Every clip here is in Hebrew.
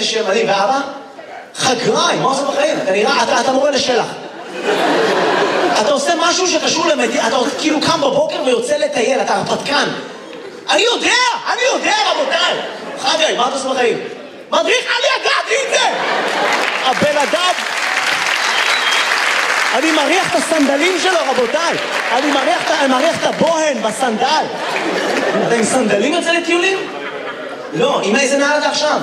איזה שם מדהים, ואבא? חגריים, מה עושה בחיים? אתה נראה, אתה מורה לשלח. אתה עושה משהו שקשור למדינה, אתה כאילו קם בבוקר ויוצא לטייל, אתה הרפתקן. אני יודע, רבותיי. חגי, מה אתה עושה בחיים? מדריך, אני ידעתי את זה! הבן אדם... אני מריח את הסנדלים שלו, רבותיי. אני מריח את הבוהן בסנדל. אתה עם סנדלים יוצא לטיולים? לא, עם איזה נעל אתה עכשיו?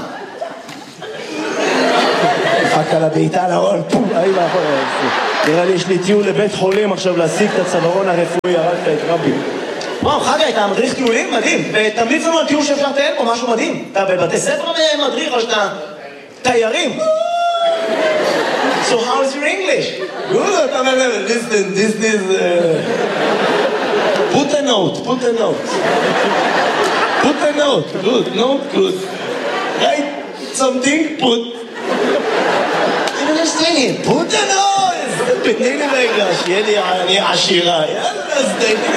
דפקת על הבעיטה לארון, פום, נראה לי יש לי טיול לבית חולים עכשיו להשיג את הצווארון הרפואי, הרגת את רבי. וואו, חגי, אתה מדריך טיולים? מדהים. ותמליץ לנו על טיול שאפשר לטייל פה, משהו מדהים. אתה בבתי ספר מדריך או שאתה תיירים? So how is your English? Good, listen, this is... Put a note. Good. Write something, put... I don't understand it. Put a note! תתני לי רגע, שיהיה לי אני עשירה. יאללה, אז תתני לי.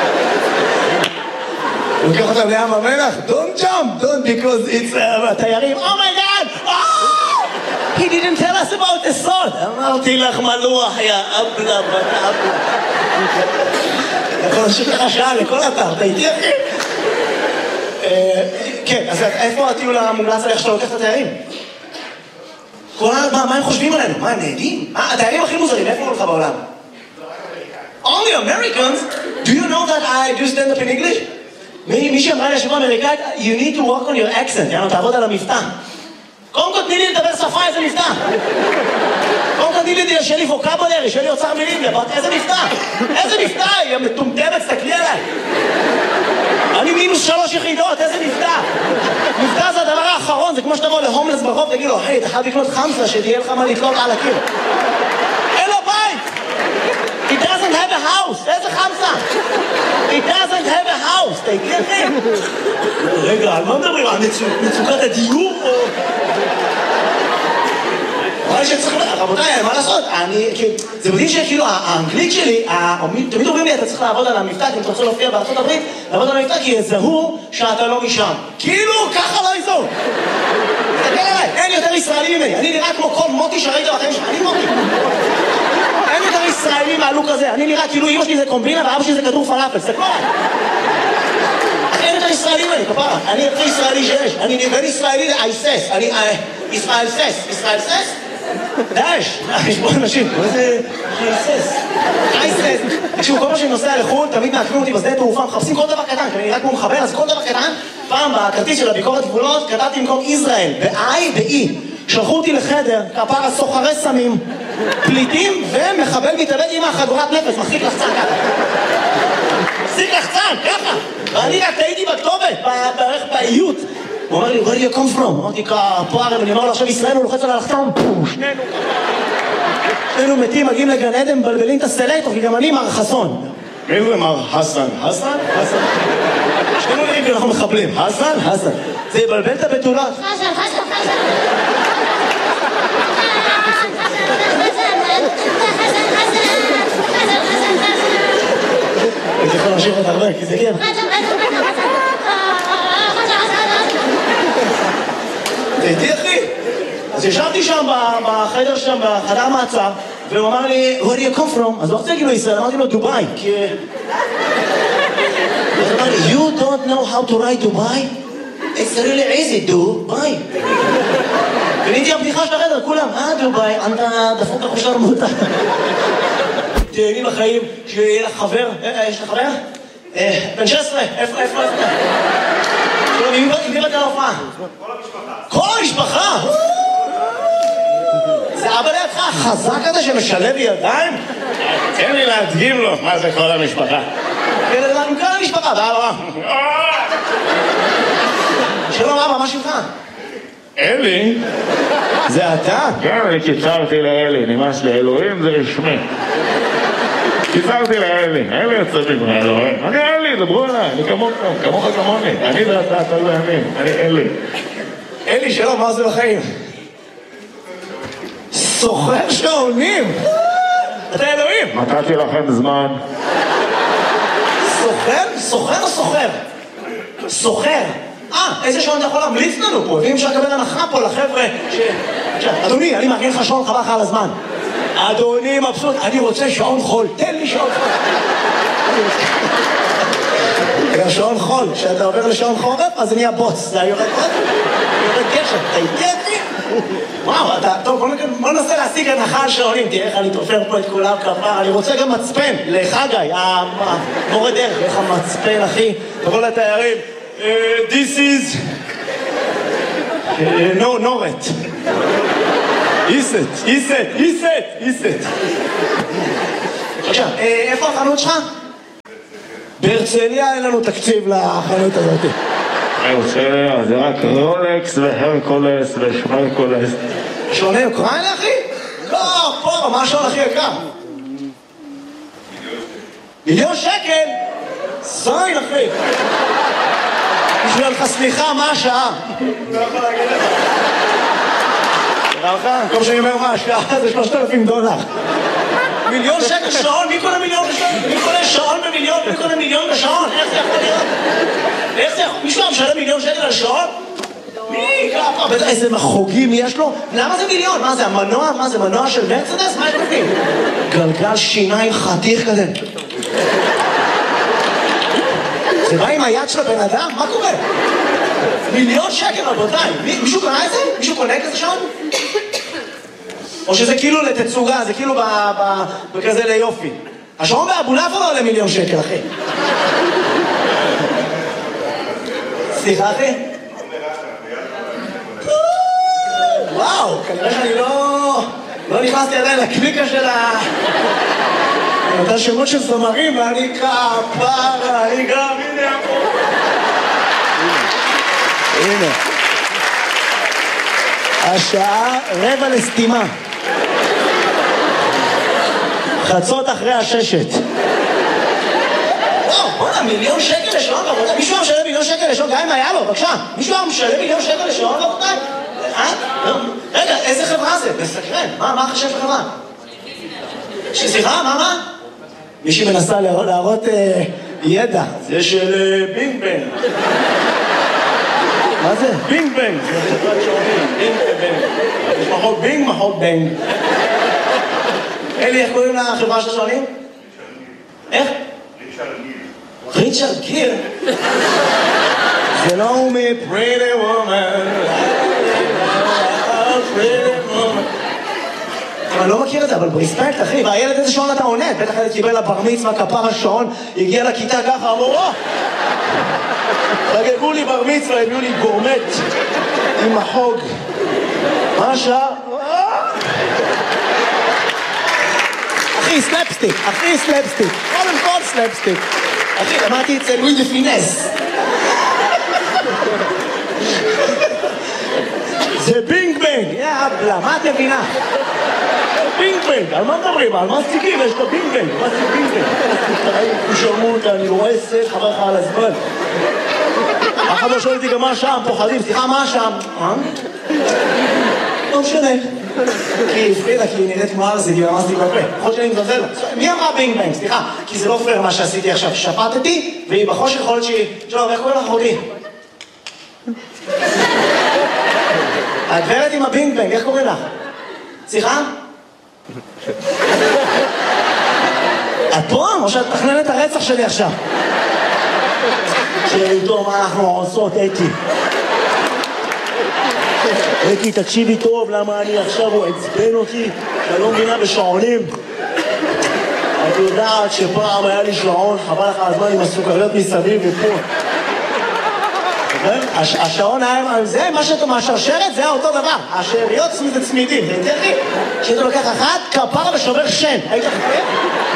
הוא לוקח אותם לים המלח? Don't jump, because it's... תיירים, oh my god! He didn't tell us about the salt. אמרתי לך מלוח, יא אבלה בת אבלה. יכול להמשיך לך שעה לכל אתר, אתה איתי אחי? כן, אז איפה הטיול המומלץ עליך שאתה לוקח את התיירים? מה הם חושבים עלינו? מה הם נהדים? התיירים הכי מוזרים, איפה הוא לך בעולם? Only Americans? Do you know that I do stand up in English? מי שאמרה לי השבוע אמריקאית, you need to work on your accent, יאללה, תעבוד על המבטא. קודם כל תני לי לדבר שפה, איזה מבטא? קודם כל תני לי שיהיה לי ווקבולרי, שיהיה לי אוצר מילים, איזה מבטא? איזה מבטא? היא מטומטמת, תסתכלי עליי. אני -3 יחידות, איזה מבטא? מבטא זה הדבר האחרון, זה כמו שתבוא להומלס ברחוב, תגיד לו, היי, אתה חייב לקנות חמסה, שתהיה לך מה לקנות על הקיר. אין לו בית! He doesn't have a house, איזה חמסה? He doesn't have a house, תגיד לי. רגע, על מה מדברים? על מצוקת הדיור או... רבותיי, מה לעשות? זה מדהים שכאילו האנגלית שלי, תמיד אומרים לי, אתה צריך לעבוד על המבטא, כי אם אתה רוצה להופיע בארצות הברית, לעבוד על המבטא, כי יזהו שאתה לא משם. כאילו, ככה לא יזהו. תסתכל עליי, אין יותר ישראלי ממני. אני נראה כמו כל מוטי שראית בחיים שלך, אני מוטי. אין יותר ישראלי מהלוק הזה. אני נראה כאילו אמא שלי זה קומבינה ואבא שלי זה כדור פלאפל. תסתכלו עליי. אין יותר ישראלי ממני, כפרה. אני הכי ישראלי שיש. אני בין ישראלי לאייסס. אני ישראל סס? דאש, יש פה אנשים, איזה אייסס. תקשיבו, כל מה שאני נוסע לחו"ל, תמיד מעקמים אותי בשדה תעופה, מחפשים כל דבר קטן, כי אני נראה כמו מחבל, אז כל דבר קטן, פעם בכרטיס של הביקורת גבולות, כתבתי במקום ישראל, ב-I ב-E. שלחו אותי לחדר, כפרה סוחרי סמים, פליטים ומחבל מתאבד עם החגורת נפש, מחזיק לחצן ככה. מחזיק לחצן, ככה. ואני רק טעיתי בכתובת, בערך באיות. הוא אומר לי, where do you come from? אמרתי, פה ערב, אני אומר לו, עכשיו ישראל הוא לוחץ על הלחתום, שנינו מתים, מגיעים לגן עדן, מבלבלים את הסלטור, כי גם אני מר חסון. מי זה מר חסן? חסן? שנינו נראים כי אנחנו מחבלים. חסן? זה יבלבל את הבתולות. חסן. אני יכול להמשיך את הרבה, כי זה כן. תהייתי אחי. אז ישבתי שם בחדר שם, בחדר מעצר, והוא אמר לי, where do you come from? אז לא רוצה להגיד לו ישראל, אמרתי לו דובאי, כי... אז הוא אמר לי, you don't know how to write דובאי? It's really easy, דובאי. ונהייתי הבדיחה של החדר, כולם, דובאי, אתה דפוק לך שרמוטה. תהייני בחיים, שיהיה לך חבר, יש לך חבר? בן 16, איפה? עם מי באת להופעה? כל המשפחה! זה אבא לידך החזק הזה שמשלב ידיים? תן לי להדגים לו מה זה כל המשפחה. עם כל המשפחה, באבא. שלום אבא, מה שמך? אלי? זה אתה? כן, אני קיצרתי לאלי, נמאס לאלוהים זה רשמי. קיצרתי לאלי, אלי יוצא מגמר אלוהים. אני אלי, דברו עליי, אני כמוך כמוני. אני ואתה, אתה לא ימין, אני אלי. אלי, שלום, מה זה בחיים? סוחר שעונים! אתה אלוהים! נתתי לכם זמן. סוחר? סוחר או סוחר? סוחר. איזה שעון אתה יכול להמליץ לנו פה? ואם אפשר לקבל הנחה פה לחבר'ה אדוני, אני מארגן לך שעון, חבל לך על הזמן. אדוני מבסוט, אני רוצה שעון חול, תן לי שעון חול. שעון חול, כשאתה עובר לשעון חורף, אז זה נהיה בוץ, זה יורד עוד, יורד גשם, אתה איתי אחי? וואו, טוב, בוא ננסה להשיג הנחה על שעונים, תראה איך אני תופר פה את כולם כפר, אני רוצה גם מצפן, לחגי, המורה דרך, איך המצפן אחי, תבוא לתיירים, this is, נורת. איסט. עכשיו, איפה החנות שלך? בהרצליה אין לנו תקציב לחנות הזאת. בהרצליה זה רק רולקס והרקולס ושמרקולס. שעוני אוקראינה אחי? לא, פה, מה השעון הכי יקר? מיליון שקל? זין אחי. בשביל לך סליחה, מה השעה? לא יכול להגיד לך. נראה לך? כמו שאני אומר מה השעה זה $3,000. מיליון שקל שעון? מי קונה מיליון בשעון? מי קונה שעון במיליון? מי קונה מיליון בשעון? איך זה יכול להיות? איך זה יכול? מישהו משלם מיליון שקל על שעון? מי? ככה, בטח איזה מחוגים יש לו? למה זה מיליון? מה זה המנוע? מה זה מנוע של מרצדס? מה יש בפנים? גלגל שיניים חתיך כזה. זה בא עם היד של הבן אדם? מה קורה? מיליון שקל רבותיי. מישהו קונה את זה? מישהו קונה כזה שעון? או שזה כאילו לתצוגה, זה כאילו בכזה ליופי. השעון באבולעפיה לא עולה מיליון שקל, אחי. סליחה, אחי? וואו, כנראה שאני לא נכנסתי עדיין לקליקה של אותה שמות של זמרים, ואני כפרה, אני גם, הנה. השעה 5:45. חצות אחרי 6. וואו, בוא'נה, מיליון שקל לשעון, רבותיי. מישהו משלם מיליון שקל לשעון, גם אם היה לו, בבקשה. מישהו משלם מיליון שקל לשעון, רבותיי? רגע, איזה חברה זה? מסקרן. מה חשב חברה? סליחה, מה? מישהי מנסה להראות ידע. זה של בינג בנג. מה זה? בינג בנג. זה חברת שעונים. בינג בנג. יש מחוק בינג, מחוק בנג. אלי, איך קוראים לחברה של השעונים? איך? ריצ'רד גיר. זה לא הוא מ-Pretty Woman. אני לא מכיר את זה, אבל בריספקט, אחי, והילד איזה שעון אתה עונד? בטח ילד קיבל לבר מצווה, כפר השעון, הגיע לכיתה ככה, אמרו, חגגו לי בר מצווה, הביאו לי גורמט עם החוג. מה השעה? אחי, סלפסטיק, קודם כל סלפסטיק. אחי, למדתי אצל לואי דה פינס. זה בינג בנג, יאבלה, מה את מבינה? בינג בנג, על מה מדברים? על מה סטיקים? יש לו בינג בנג, מה זה בינג בנג? הוא שרמו אותה, אני רואה סט, חבר לך על הזמן. החבר שואל אותי גם מה שם, פוחדים, סליחה, מה שם? לא משנה. כי הפרידה, כי היא נראית כמו ארזי, היא רמזתי בפה. יכול שאני מזלזל לה. מי אמרה בינג בנג? סליחה, כי זה לא פייר מה שעשיתי עכשיו. שפטתי, והיא בחושך יכול להיות שהיא... שלום, איך קוראים לך אחותי? הגברת עם הבינג בנג, איך קוראים לך? סליחה? את פה? או שאת מתכננת הרצח שלי עכשיו? שידעו מה אנחנו עושות, אתי. אתי, תקשיבי טוב, למה אני עכשיו הוא עצבן אותי, שאני לא מבינה בשעונים. את יודעת שפעם היה לי שעון, חבל לך הזמן עם הסוכריות מסביב ופה. השעון היה, זה מה שאתה מהשרשרת, זה אותו דבר. השאריות זה צמידים, זה יותר לי. שאתה לוקח אחת, כפרה ושובר שן. היית חפר?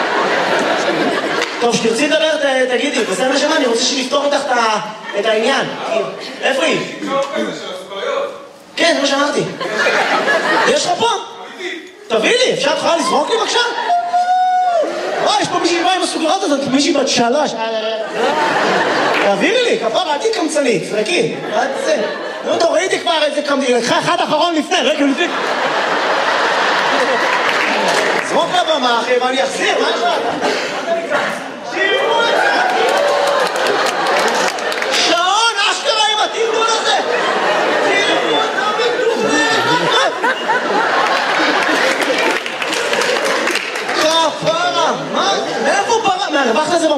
טוב, שתרצי לדבר, תגידי, בסדר נשמה, אני רוצה שנפתור איתך את העניין. איפה היא? כן, זה מה שאמרתי. יש לך פה? תביא לי, אפשר תוכל לזרוק לי בבקשה? יש פה מישהי באה עם הסוכריות הזאת, מישהי בת 3. תעבירי לי, כפרה, אל תקמצנית, זרקי. נו, תורידי כבר איזה קמצנית, לקחה אחד אחרון לפני, רגע לפני. זרוק לבמה, אחי, ואני אחזיר, מה יש לך? שירו את זה! שעון, אשכרה עם התאים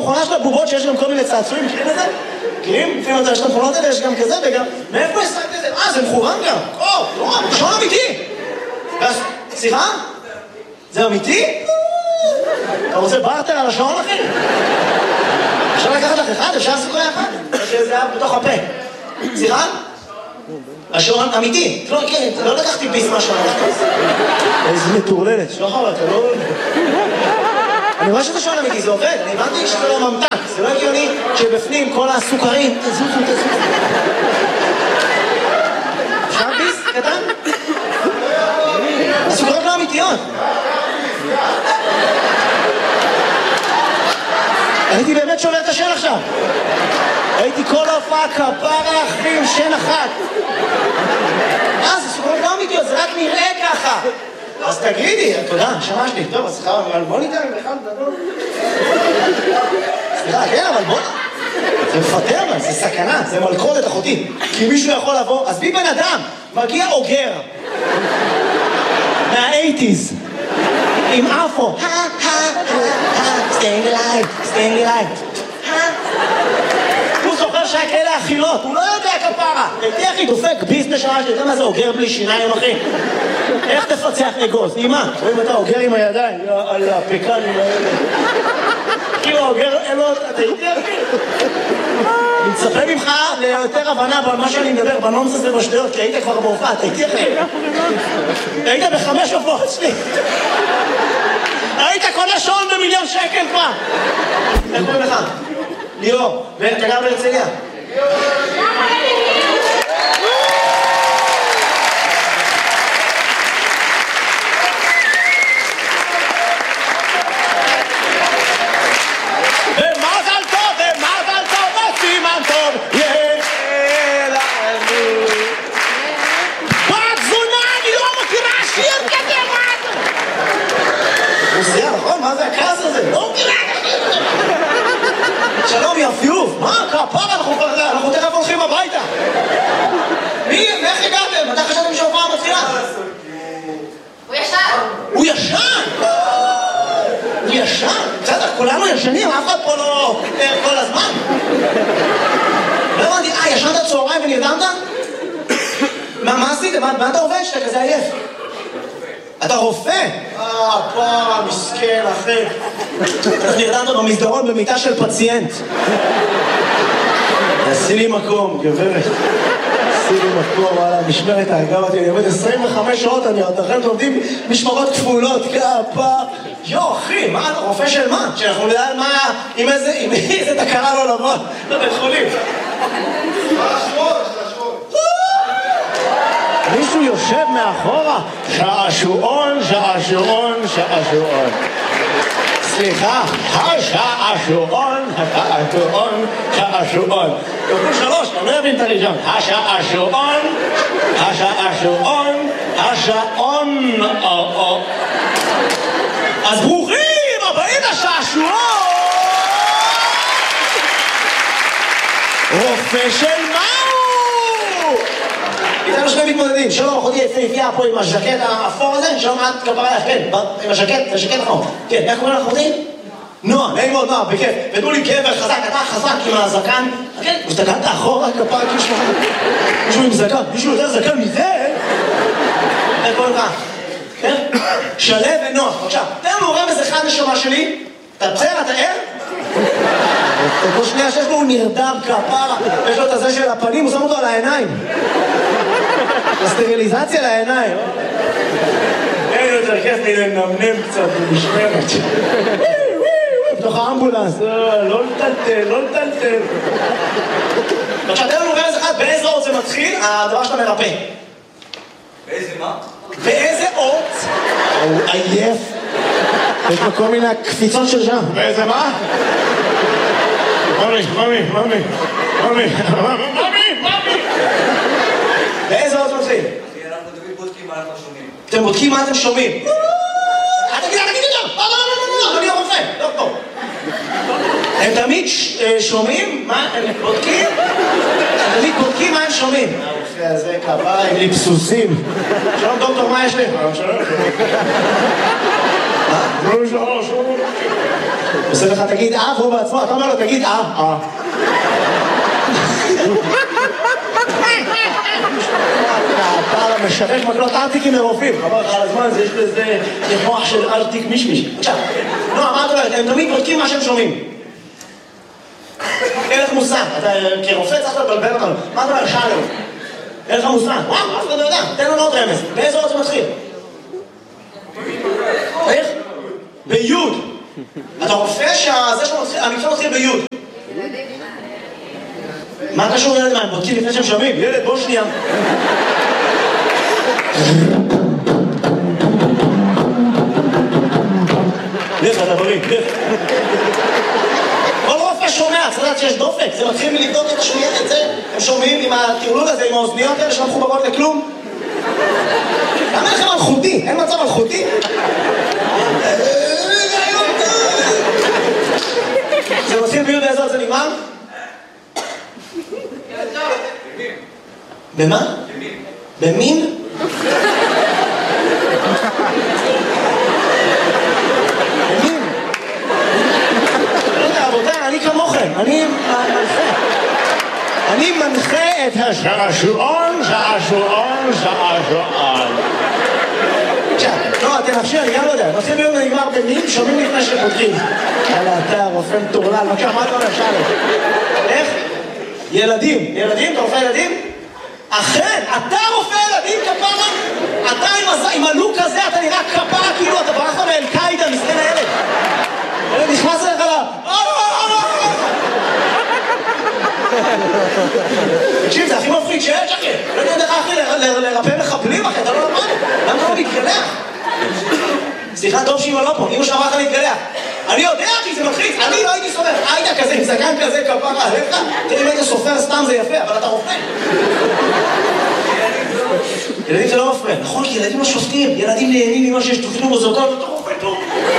במכונה של הבובות שיש גם כל מיני צעצועים, מכירים את זה? מכירים? לפעמים יש את המכונות האלה, יש גם כזה וגם... מאיפה השגת את זה? זה מכורן גם. לא, שעון אמיתי. סליחה? זה אמיתי? אתה רוצה בארטר על השעון, אחי? אפשר לקחת לך אחד? אפשר לעשות לך אחד? שזה היה בתוך הפה. סליחה? השעון אמיתי. לא לקחתי ביס מהשעון. איזה מטורללת. שלא חבל, אתה לא... אני רואה שזה שעון אמיתי, זה עובד. אני הבנתי שזה לא ממתק. זה לא הגיוני שבפנים כל הסוכרים... תזוזו. אפשר ביס? קטן? הסוכרים לא אמיתיות. הייתי באמת שובר את השן עכשיו. הייתי כל ההופעה כפרה אחי עם שן אחת. זה סוכרות לא אמיתיות, זה רק נראה ככה. אז תגידי, תודה, שמעתי. טוב, אז סליחה, אבל בוא ניתן בכלל גדול. סליחה, כן, אבל בוא... זה מפטר, זה סכנה, זה מלכודת אחותי. כי מישהו יכול לבוא, אז בי בן אדם, מגיע אוגר. מה-80s. עם אפו. staying alive. הוא זוכר שהיה כאלה אכילות, הוא לא יודע כפרה. הייתי אחי דופק ביס נשמה שלי, אתה יודע מה זה אוגר בלי שיניים אחי? איך תפצח אגוז? אמא, רואים אתה אוגר עם הידיים? על הפקנים האלה. כאילו אוגר, אתה איתי אחי? אני מצפה ממך ליותר הבנה במה שאני מדבר, בנונסס ובשטויות, כי היית כבר בהופעה, אתה איתי אחי? היית ב5 הופעות שלי. היית קונה שעון ב1,000,000 שקל כבר. איך קוראים לך? ליאור, ואתה גר בהרצליה? ומזל טוב, וסימן טוב, בת זונה, אני לא מכירה שיר כזה, מוזיאה, נכון? מה זה הכעס הזה? לא מכירה שלום, יפיוף, מה? כפרה, אנחנו תכף הולכים הביתה. איך הגעתם? מתי חשבתם שההופעה מתחילה? הוא ישן. הוא ישן? בסדר, כולנו ישנים, אף אחד פה לא כל הזמן. לא הבנתי, ישנת צהריים ונרדמת? מה עשית? מה אתה עובד שאתה כזה עייף? אתה רופא? פרה, מסכן, אחי. נרדמת במסדרון במיטה של פציינט. עשי לי מקום, גברת. עשי לי מקום, וואלה, משמרת האגב אותי. אני עובד 25 שעות, אתם עובדים משמרות כפולות, כפה. אחי, מה, רופא של מה? שאנחנו נדע עם איזה תקרה לא לבוא לבית חולים. מישהו יושב מאחורה, שעשועון. סליחה, השעשועון. תקול 3, אתה לא יבין את הראשון. השעשועון. אז ברוכים הבאים לשעשועון. רופא של מהו? איתנו שני מתמודדים, שלום, אחותי יפהפייה פה עם הז'קט האפור הזה, שלום, את כפרה לך, כן, עם הז'קט, זה ז'קט אחור. כן, איך קוראים לך אחותי? נועה, נעים מאוד, נועה, בכיף. ותנו לי גבר חזק, אתה חזק עם הזקן. כן, הסתכלת אחורה, כפרה, מישהו עם זקן, מישהו יותר זקן מזה? איך קוראים לך? כן? שלב ונועה, בבקשה. תן לנו רמז אחד נשמה שלי. אתה בסדר, אתה ער? כל שנייה שיש לו הוא נרדם כפרה, יש לו את הזה של הפנים, הוא שם אותו על העיניים. הסטריליזציה לעיניים. אין יותר כיף מלנמנם קצת במשמרת. בתוך האמבולנס, לא לטלטל. עכשיו, תן לנו רמז אחד, באיזה אות זה מתחיל, הדבר שאתה מרפא. באיזה מה? באיזה אות? הוא עייף. יש לו כל מיני קפיצות של שם. באיזה מה? ממי. באיזה אות מתחיל? אנחנו תמיד בודקים מה אנחנו שומעים. אתם בודקים מה אתם שומעים. תגיד יותר! לא, אני הרופא, דוקטור. הם תמיד שומעים מה הם בודקים? הם תמיד בודקים מה הם שומעים. הרופא הזה קבע עם ליפסוסים. שלום דוקטור, מה יש לי? עושה לך תגיד והוא בעצמו, אתה אומר לו תגיד אתה משרק מקלות ארטיקים מרופאים, חבר לך על הזמן, יש לזה מוח של ארטיק מישמיש. עכשיו, מה אתה אומרת? הם תמיד בודקים מה שהם שומעים. אין לך מושג, אתה כרופא צריך לבלבל אותנו. מה אתה אומר? שאלו. אין לך מושג. וואו, אף אחד לא יודע. תן לנו עוד רמז. באיזה עוד זה מתחיל? איך? ביוד. אתה רופא שהמקצוע מתחיל ביוד. מה קשור ילד מה? הם בודקים לפני שהם שומעים? ילד, בוא שנייה. לך, אתה בריא, לך. כל רופא שומע, צריך לדעת שיש דופק. זה מתחיל מלבדוק את השמיעה את זה. הם שומעים עם הטירלול הזה, עם האוזניות האלה שלא מחוברות לכלום. למה לכם אלחוטי? אין מצב אלחוטי? זה מתחיל ביוד באיזו זה נגמר? במה? במין? במין? לא יודע, רבותיי, אני כמוכם, אני מנחה את השעשועון. לא, תנחשי, אני גם לא יודע. נושאים ביום ונגמר במין, שומעים לפני שפותחים. יאללה, אתה רופא מטורלל, מה אתה אומר, שאלה? איך? ילדים. ילדים? אתה רופא ילדים? אכן, אתה רופא ילדים כפרה? אתה עם הלוק הזה, אתה נראה כפרה כאילו אתה ברחת מאל-קאידה, מסכן הילד. ילד נכנס אליך לה... תקשיב, זה הכי מפחיד שיש, אחי. לא יודע לך, אחי, לרפא מחבלים, אחי, אתה לא למד. למה לא להתגלח? סליחה, טוב שאמא לא פה, אמא שאמרה לך להתגלח. אני יודע, אחי, זה מלחיץ. אני לא הייתי סופר. היית כזה, עם זקן כזה, כפרה עליך. תראי, אם היית סופר סתם זה יפה, אבל אתה רופא. ילדים זה לא מפריע. נכון, כי ילדים לא שופטים. ילדים נהנים ממה שיש תוכנו בזוגות, אתה רופא טוב.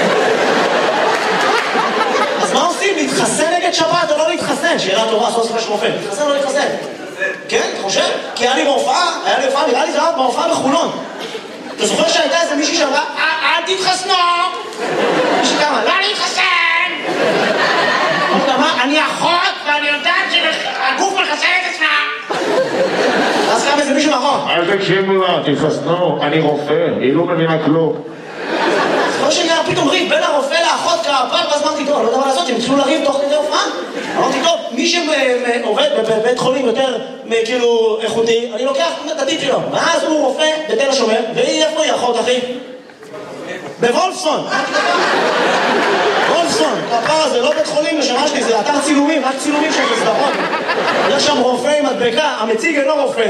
אז מה עושים? להתחסן נגד שבת או לא להתחסן? שאלה טובה, עשו ספר של רופא. להתחסן או לא להתחסן? כן, אתה חושב? כי היה לי בהופעה, נראה לי זה היה בהופעה בחולון. אתה זוכר שהייתה איזה מישהי שאמרה, אל תתחסנו! מישהי כמה, לא להתחסן! אני אחות ואני יודעת שהגוף מחסן את עצמה! אז קם איזה מישהו נכון. אל תקשיבו לה, תתחסנו, אני רופא, היא לא מבינה כלום. לא שנראה פתאום ריב בין הרופא לאחות כפר, ואז אמרתי, טוב, אני לא יודע מה לעשות, הם התחילו לריב תוך כדי הופעה. אמרתי, טוב, מי שעובד בבית חולים יותר כאילו איכותי, אני לוקח את הטיפ שלו. ואז הוא רופא בתל השומר, והיא איפה היא אחות, אחי? בוולפסון. וולפסון, הפר הזה, לא בית חולים לשמה שלי, זה אתר צילומים, רק צילומים של סדרות. יש שם רופא עם מדבקה, המציג אינו רופא.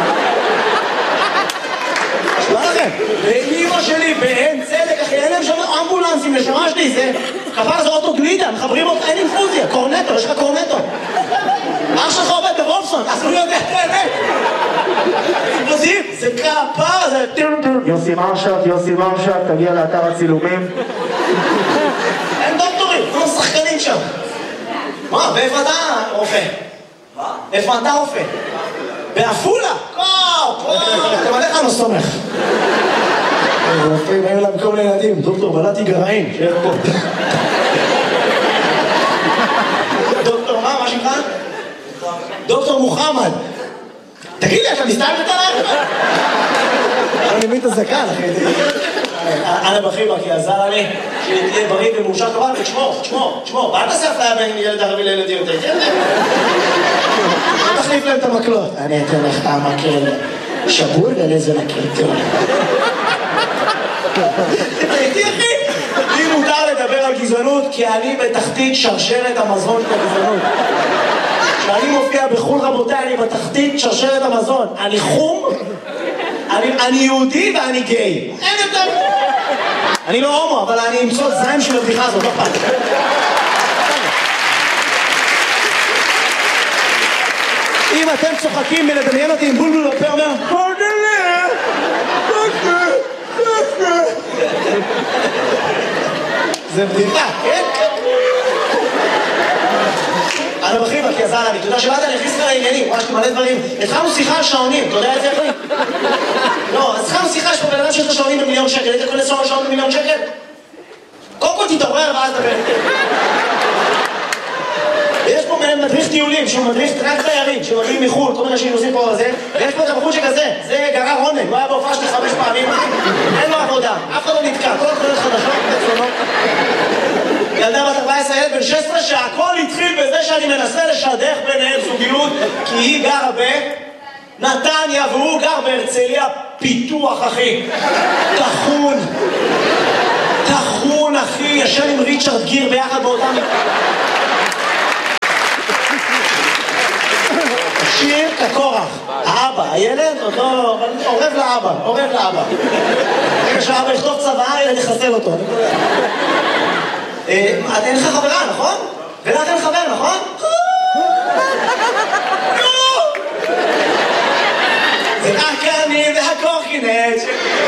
מה לכם? ואימא שלי באין צדק, אחי, אין להם שם אמבולנסים לשמה שלי, זה כפר זה אוטו גלידה, מחברים אותך, אין אינפוזיה, קורנטו, יש לך קורנטו. אח שלך עובד בוולפסון, אז הוא יודע את האמת. אינפוזיב, זה כפר, זה... יוסי מרשת, תגיע לאתר הצילומים. אין דוקטורים, לא שחקנים שם. מה, ואיפה אתה רופא? מה? איפה אתה רופא? באפולה? אתה מלא לך לא סומך. רופאים, היו להם כל מיני ילדים, דוקטור בלעתי גרעין, שיהיה פה. דוקטור מה שלך? דוקטור מוחמד. תגיד לי, אתה מסתלבט עליי? אני מבין את הזקן, אחי. אנה בחיבה, כי עזר לי שתהיה בריא ומאושר כמובן, ותשמור. ואל תעשה אפליה בין ילד ערבי לילד יהודי, תן להם. לא תחליף להם את המקלות. אני אתן לך את המקל שבור ולאיזה מקל טוב. תראיתי, אחי? לי מותר לדבר על גזענות, כי אני בתחתית שרשרת המזון של הגזענות. כשאני מופיע בחול רבותיי, אני בתחתית שרשרת המזון. אני חום, אני יהודי ואני גיי. אין יותר. אני לא הומו, אבל אני אמצוא זין של הבדיחה הזאת, לא פעם. אם אתם צוחקים מלדמיין אותי עם בולבול בפה אומר זה בדיחה, כן? אני בחיבה, כי עזר לי, אתה יודע שבאת, אני הכניס לך לעניינים, ממש מלא דברים. התחלנו שיחה על שעונים, אתה יודע את זה, אחי? לא, אז התחלנו שיחה, יש פה בן אדם שיש לו שעונים ב1,000,000 שקל, היית קונה שעון ב1,000,000 שקל? קודם כל תתעורר ואז דבר. יש פה מדריך טיולים, שהוא מדריך רק תיירים, שמגיעים מחו"ל, כל מיני שנוסעים פה וזה, ויש פה את הבחור שכזה, זה גרר רונן, הוא היה בהופעה שלי 5 פעמים, אין לו עבודה, אף אחד לא נתקע, כל התחולות חדשות, תצלונות. ילדה בת 14, ילד בן 16, שהכל התחיל בזה שאני מנסה לשדך ביניהם זוגיות, כי היא גרה בנתניה והוא גר בהרצליה פיתוח, אחי. תחון, אחי, ישן עם ריצ'רד גיר ביחד באותם... שיר כקורח, האבא, הילד עוד לא... עורב לאבא. רגע שהאבא יכתוב צבא, הילד יחסל אותו. אין לך חברה, נכון? ולך אין חבר, נכון? זה רק אני והקורקינט.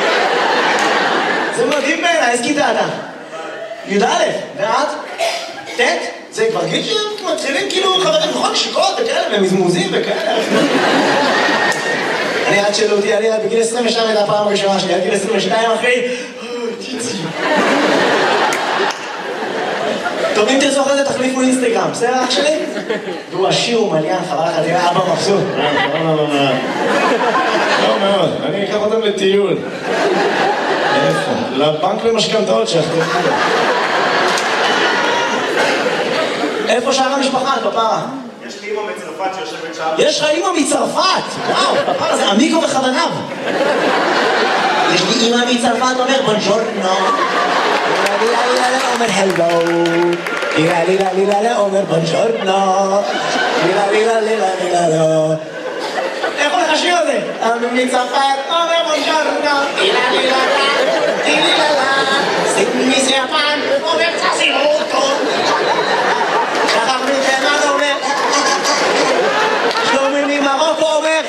זה מדהים בעיניי, איזה כיתה אתה? י"א, ואת? ט'? זה כבר גיל שמתחילים כאילו חברים, נכון? שיקות וכאלה, ומזמוזים וכאלה. אני עד שלא אותי, אני בגיל 22 הייתה הפעם הראשונה שלי, עד גיל 22 אחי, טוב, אם תרצו אחרי זה תחליפו אינסטגרם, בסדר אח שלי? והוא עשיר, הוא מליין, חבל לך, תראה אבא מבסוט. לא מאוד, אני אקח אותם לטיול. איפה? לבנק למשכנתאות שאחת. איפה שאר המשפחה, פפרה? יש לי אימא מצרפת שיושבת שם. יש לך אימא מצרפת! וואו, פפרה זה עמיקו בכווניו. יש לי אימא מצרפת, אומר בונג'ורנו. אומר הלו. לילה אומר בונג'ורנו. לילה. איך הולך השיר הזה? מצרפת אומר בונג'ורנו. לילה. סימיס יפן אומר צסימוטו. שחר מתימן אומר שלומי ממרוקו אומר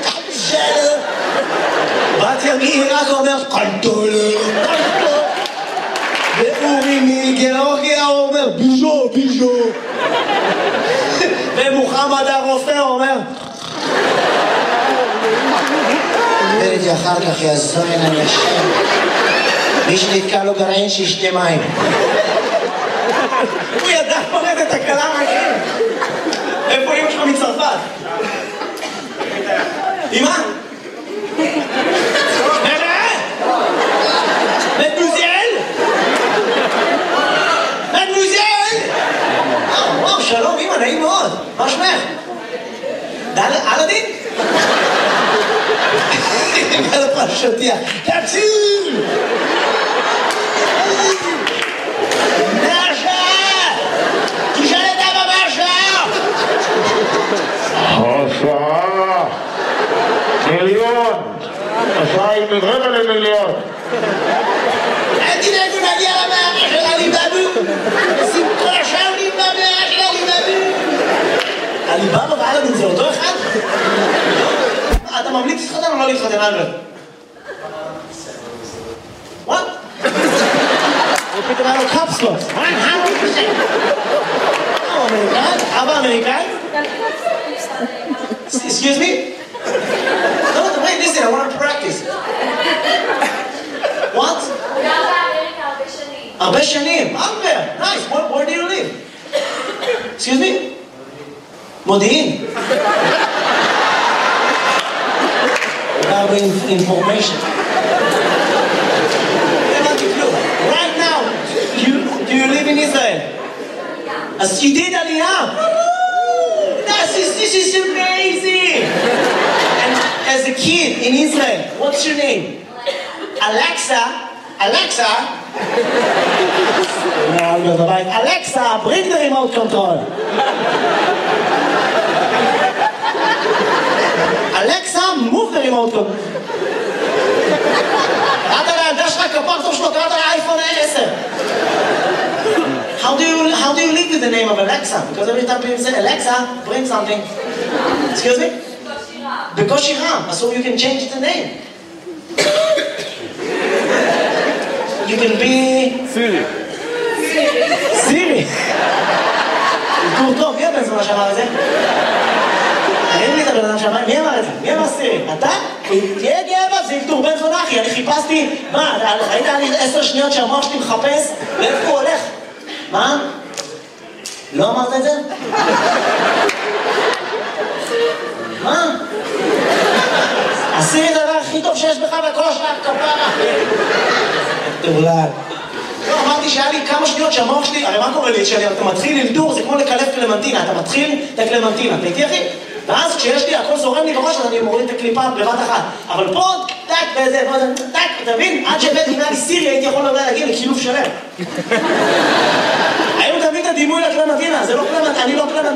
בת מעיראק אומר קנטולה ואורי מגיאורגיה אומר ביז'ו ומוחמד הרופא אומר וראיתי אחר כך יזוין אני השם מי שנתקע לו גרעין שישתה מים הוא ידע פורט את הקלה מהכיר. איפה אמא שלך מצרפת? אמא? מדמוזיאל? וואו, שלום אמא, נעים מאוד. מה שמך? אלאדין? על הפרשתיה. תפסיל! השעה מיליון, השעה היא רבע למיליון. אל תדאגו נגיע למאה של עליבאבו. שמחו עכשיו למאה של עליבאבו. עליבאבו ואלאדין זה אותו אחד? אתה ממליץ להתחתן או לא להתחתן אנגל? What? הוא פתאום היה לו קפסלוס. 100%. אמריקאי? אבא אמריקאי? Excuse me? No, wait, listen, I want to practice. What? הרבה שנים. Nice. Where do you live? Excuse me? מודיעין. הרבה information. Right now, do you live in Israel? אז ידיד עלייה. This is amazing! And as a kid in Israel, what's your name? Alexa? Alexa, bring the remote control. Alexa, move the remote control. קראת לילדה שלך כפרצוף שלו, קראת לאייפון 10. How do you live with the name of Alexa? Because every time people say, Alexa, bring something. Excuse me? בקושי רם. So you can change the name. You can be... סירי. תקור טוב, מי הבן זמן שאמר את זה? אין לי את הבן אדם שאמר, מי אמר את זה? מי אמר סירי? אתה? תהיה גאה בה, זה אלתור בן זונה, אחי, אני חיפשתי, מה, ראית לי 10 שניות שהמוח שלי מחפש? לאיפה הוא הולך? מה? לא אמרת את זה? מה? עשי את הדבר הכי טוב שיש בך בכל השלב, כפרה. תאולל. לא, אמרתי שהיה לי כמה שניות שהמוח שלי, הרי מה קורה לי? כשאתה מתחיל אלתור, זה כמו לקלף קלמנטינה, אתה מתחיל את הקלמנטינה, אתה איתי אחי? ואז כשיש לי, הכל זורם לי בראש, אז אני מוריד את הקליפה בבת אחת. אבל פה, טק, וזה, טק, אתה מבין? עד שהבאתי לי סירי, הייתי יכול להגיע לקילוף שלם. היום תמיד הדימוי לקלמנטינה, זה לא קלמנטינה, אני לא קלמנטינה.